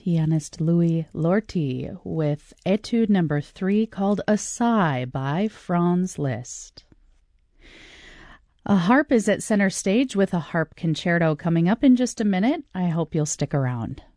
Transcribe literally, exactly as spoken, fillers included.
pianist Louis Lorty with Etude number three called A Sigh by Franz Liszt. A harp is at center stage with a harp concerto coming up in just a minute. I hope you'll stick around.